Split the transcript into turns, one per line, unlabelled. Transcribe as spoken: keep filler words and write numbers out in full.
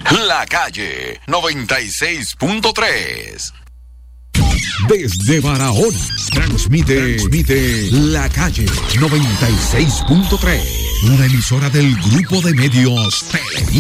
La Calle noventa y seis punto tres.
Desde Barahona, transmite, transmite La Calle noventa y seis punto tres, una emisora del Grupo de Medios Televisa.